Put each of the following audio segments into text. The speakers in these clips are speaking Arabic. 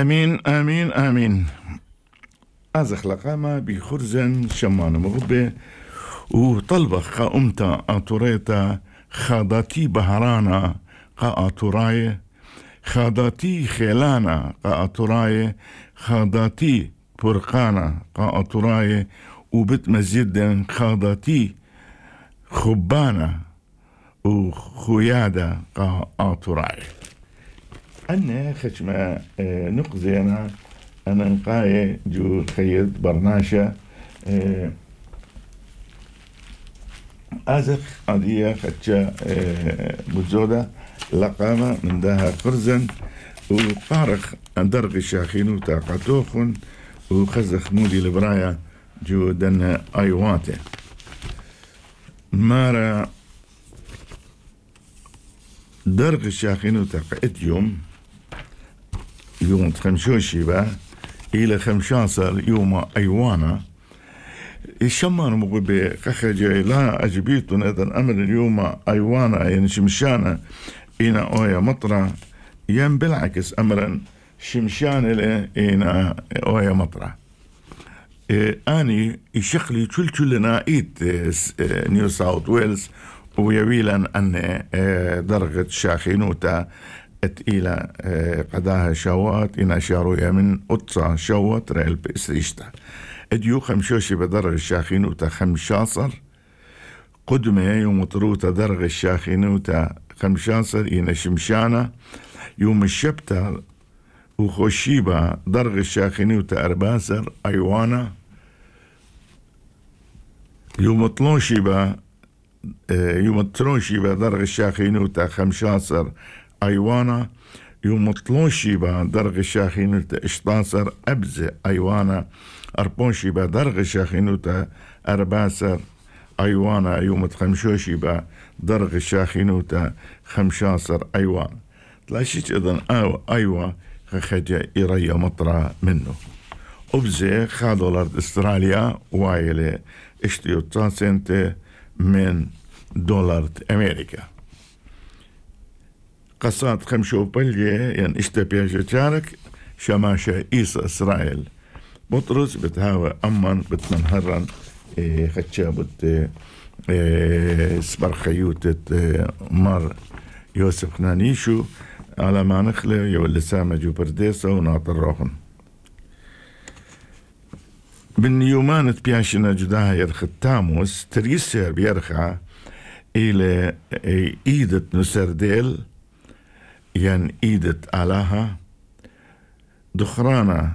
آمين آمين آمين. أزخ لقامة بخرزن شمان مغبة وطلبة خاومتا أطوريتا خاداتي بهرانا قا أطوراي خاداتي خيلانا قا أطوراي خاداتي برقانا قا أطوراي وبت مزيدا خاداتي خبانا وخيادة قا أطوراي. أنا خشمة نقزينا أنا نقاية جو خيط برناشة أزخ قضية خدشة بزودة لقامة من داها قرزن وقارخ درغ الشاخينو تاقاتوخن وخزخ مودي لبرايا جو دنا أيواته مارا درغ الشاخينو تاقات يوم خمشوشي با إلى 15 يوم أيوانا الشمان مغبي خخجي لا أجبيتون إذن أمر اليوم أيوانا يعني شمشانا إنا أويا مطرة ين بالعكس أمرا شمشان إنا أويا مطرة أني يشخلي كلنا إيت نيو ساوث ويلز ويويلا أن درجة شاخينوتا إلى قداها شوات إن شارويا من أطسا شوات رأي البئسيشتا اديو خمشوشي بدرغ الشاخينوتا 15 قدمة يوم طروتا درغ الشاخينوتا 15 إن شمشانا يوم الشبتا وخوشيبا درغ الشاخينوتا 14 أيوانا يوم طلوشيبا درغ الشاخينوتا 15 أيوانا يوم طلوشي با درغ الشاخينوتا 16 أبزة أيوانا أربونشي با درغ الشاخينوتا 14 أيوانا يوم تخمشوشي با درغ الشاخينوتا 15 أيوانا تلاشيش إذن أيوة خخجة إيريا مطرة منه أبزة $5 استراليا وايلة اشتيو 9 سنت من دولار أمريكا قصات خمشو بلجة يعني اشتبه جارك شماشة إيسا إسرائيل بطرس بتهاوى أمان بتمنهرن خدشا بت سبرخيوتة مار يوسف خنانيشو على ما نخلي يولي سامة جو برديسة وناطر روحن من يومان تبياشنا جداها يرخ التاموس تريسر بيرخع إلى إيدة نسرديل ين إيدة آلاها دخرانا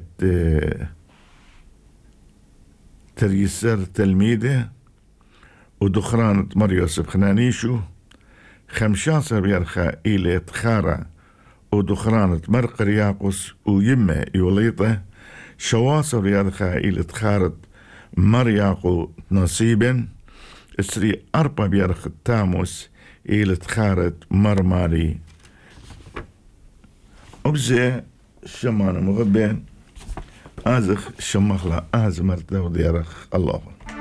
تريسر تلميذة ودخرانة مريوس بخنانيشو 15 بيرخا إلى تخارة ودخرانة مرقر ياقوس ويمة يوليطة شواصر يرخا إلى تخارة مرياقو نصيبا اسري 4 بيرخ تاموس إلى تخارة مرماري أبزي شمان مغبين آزخ شمخلا آز مرتو ديارخ الله